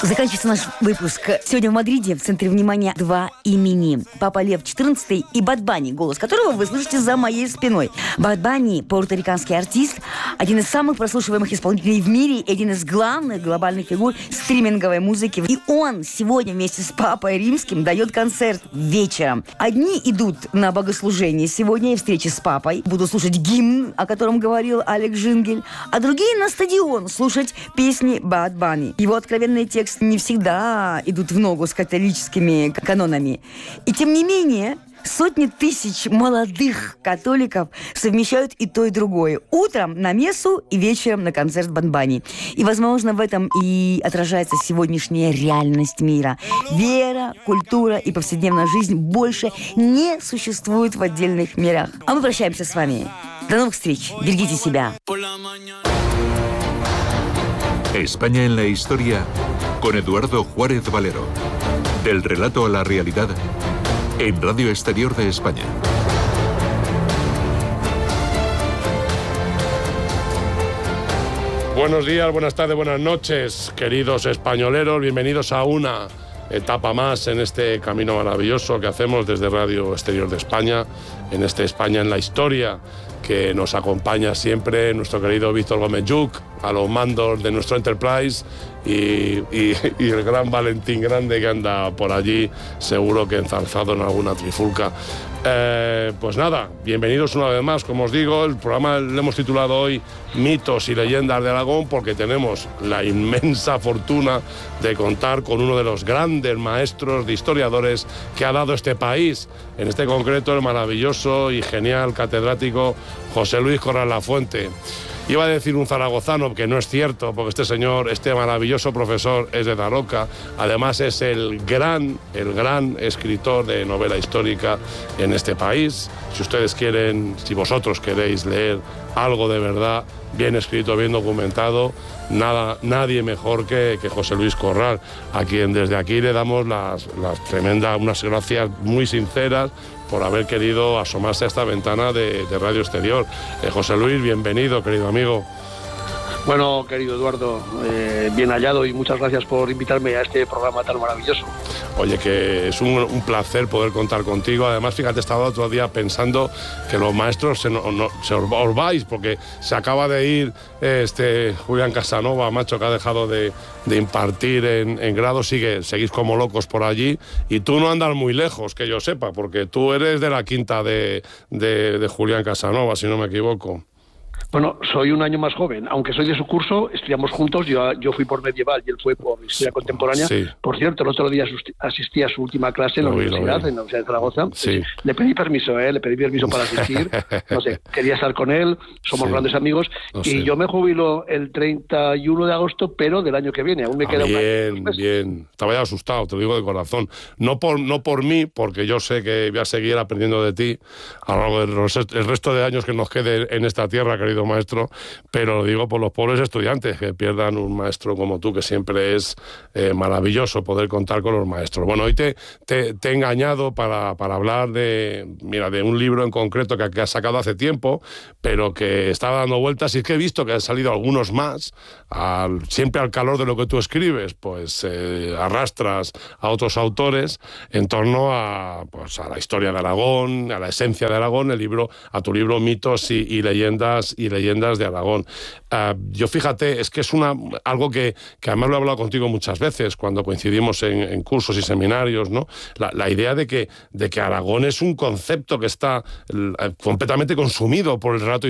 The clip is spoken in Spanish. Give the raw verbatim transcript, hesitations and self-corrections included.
Заканчивается наш выпуск. Сегодня в Мадриде в центре внимания два имени. Папа Лев четырнадцатый и Бад Банни, голос которого вы слышите за моей спиной. Бад Банни – пуэрториканский артист, один из самых прослушиваемых исполнителей в мире, один из главных глобальных фигур стриминговой музыки. И он сегодня вместе с Папой Римским дает концерт вечером. Одни идут на богослужение сегодня и встречи с Папой. Будут слушать гимн, о котором говорил Алек Жингель. А другие на стадион слушать песни Бад Банни. Его откровенный текст не всегда идут в ногу с католическими канонами. И тем не менее, сотни тысяч молодых католиков совмещают и то, и другое. Утром на мессу и вечером на концерт Бад Банни. И, возможно, в этом и отражается сегодняшняя реальность мира. Вера, культура и повседневная жизнь больше не существуют в отдельных мирах. А мы прощаемся с вами. До новых встреч. Берегите себя. España en la historia con Eduardo Juárez Valero. Del relato a la realidad en Radio Exterior de España. Buenos días, buenas tardes, buenas noches, queridos españoleros. Bienvenidos a una etapa más en este camino maravilloso que hacemos desde Radio Exterior de España, en este España en la historia, que nos acompaña siempre nuestro querido Víctor Gómez Lluch, a los mandos de nuestro Enterprise, y, y, y el gran Valentín Grande, que anda por allí, seguro que enzarzado en alguna trifulca. Eh, pues nada, bienvenidos una vez más, como os digo. El programa le hemos titulado hoy Mitos y Leyendas de Aragón, porque tenemos la inmensa fortuna de contar con uno de los grandes maestros de historiadores que ha dado este país, en este concreto el maravilloso y genial catedrático José Luis Corral Lafuente. Iba a decir un zaragozano, que no es cierto, porque este señor, este maravilloso profesor, es de Daroca. Además es el gran, el gran escritor de novela histórica en este país. Si ustedes quieren, si vosotros queréis leer algo de verdad, bien escrito, bien documentado, nada, nadie mejor que, que José Luis Corral, a quien desde aquí le damos las, las tremendas, unas gracias muy sinceras por haber querido asomarse a esta ventana de, de Radio Exterior. Eh, José Luis, bienvenido, querido amigo. Bueno, querido Eduardo, eh, bien hallado y muchas gracias por invitarme a este programa tan maravilloso. Oye, que es un, un placer poder contar contigo. Además, fíjate, estaba otro día pensando que los maestros se, no, no, se os, os vais, porque se acaba de ir este Julián Casanova, macho, que ha dejado de, de impartir en, en grado. Sigue, seguís como locos por allí, y tú no andas muy lejos, que yo sepa, porque tú eres de la quinta de, de, de Julián Casanova, si no me equivoco. Bueno, soy un año más joven, aunque soy de su curso, estudiamos juntos, yo, yo fui por medieval y él fue por historia contemporánea. Sí. Por cierto, el otro día asistí a su última clase en la vi, universidad, en la Universidad de Zaragoza. Sí. Le pedí permiso, ¿eh? le pedí permiso para asistir, no sé, quería estar con él, somos sí. grandes amigos, no y sé. Yo me jubilo el treinta y uno de agosto, pero del año que viene, aún me queda ah, bien, un año. Bien, estaba ya asustado, te lo digo de corazón. No por, no por mí, porque yo sé que voy a seguir aprendiendo de ti a lo largo del resto de años que nos quede en esta tierra, querido maestro, pero lo digo por los pobres estudiantes que pierdan un maestro como tú, que siempre es eh, maravilloso poder contar con los maestros. Bueno, hoy te, te, te he engañado para, para hablar de, mira, de un libro en concreto que, que has sacado hace tiempo, pero que estaba dando vueltas, y es que he visto que han salido algunos más, al, siempre al calor de lo que tú escribes, pues eh, arrastras a otros autores en torno a, pues, a la historia de Aragón, a la esencia de Aragón, el libro, a tu libro Mitos y, y leyendas y leyendas de Aragón. Uh, yo fíjate, es que es una algo que, que además lo he hablado contigo muchas veces cuando coincidimos en, en cursos y seminarios, ¿no? La, la idea de que, de que Aragón es un concepto que está uh, completamente consumido por el relato